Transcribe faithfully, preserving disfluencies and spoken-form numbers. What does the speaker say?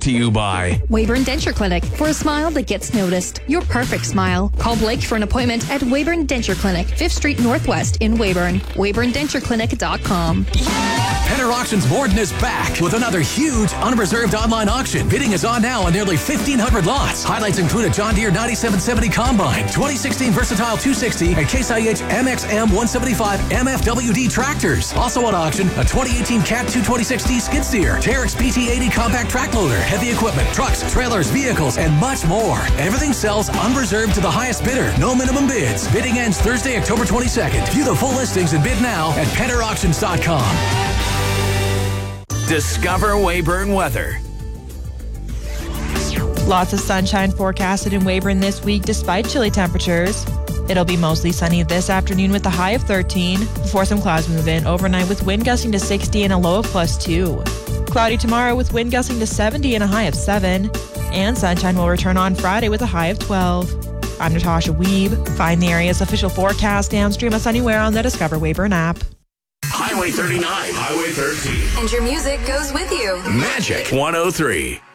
brought to you by Weyburn Denture Clinic. For a smile that gets noticed. Your perfect smile. Call Blake for an appointment at Weyburn Denture Clinic, fifth Street Northwest in Weyburn. Weyburn Denture Clinic dot com. Penner Auctions Borden is back with another huge unreserved online auction. Bidding is on now on nearly fifteen hundred lots. Highlights include a John Deere ninety-seven seventy Combine, twenty sixteen Versatile two sixty, and Case I H M X M one seventy-five M F W D tractors. Also on auction, a twenty eighteen Cat two twenty sixty skid steer, Terex P T eighty compact track loader, heavy equipment, trucks, trailers, vehicles, and much more. Everything sells unreserved to the highest bidder. No minimum bids. Bidding ends Thursday, October twenty-second. View the full listings and bid now at penner auctions dot com. Discover Weyburn Weather. Lots of sunshine forecasted in Weyburn this week despite chilly temperatures. It'll be mostly sunny this afternoon with a high of thirteen before some clouds move in overnight with wind gusting to sixty and a low of plus two. Cloudy tomorrow with wind gusting to seventy and a high of seven. And sunshine will return on Friday with a high of twelve. I'm Natasha Weeb. Find the area's official forecast and stream us anywhere on the Discover Weyburn app. Highway thirty-nine, Highway thirteen. And your music goes with you. Magic one oh three.